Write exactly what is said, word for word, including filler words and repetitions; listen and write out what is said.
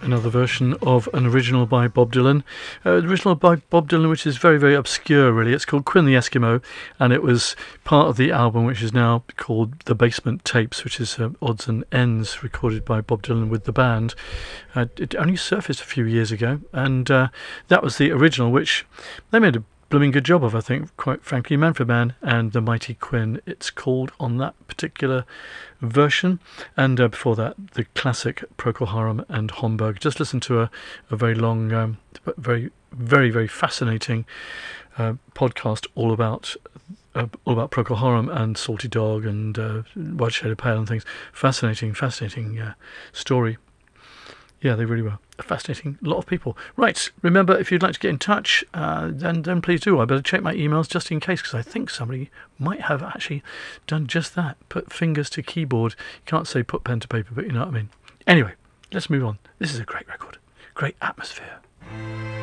another version of an original by Bob Dylan. Uh, original by Bob Dylan, which is very, very obscure, really. It's called Quinn the Eskimo, and it was part of the album which is now called The Basement Tapes, which is uh, odds and ends recorded by Bob Dylan with the band. Uh, it only surfaced a few years ago, and uh, that was the original, which they made a blooming good job of, I think, quite frankly. Manfred Mann and the Mighty Quinn, it's called, on that particular version. And uh, before that, the classic Procol Harum and Homburg. Just listen to a, a very long, um, very, very, very fascinating uh, podcast all about uh, all about Procol Harum and Salty Dog and uh, White Shade of Pale and things. Fascinating, fascinating uh, story. Yeah, they really were. A fascinating lot of people. Right, remember, if you'd like to get in touch, uh, then then please do. I better check my emails just in case, because I think somebody might have actually done just that. Put fingers to keyboard. You can't say put pen to paper, but you know what I mean. Anyway, let's move on. This is a great record. Great atmosphere.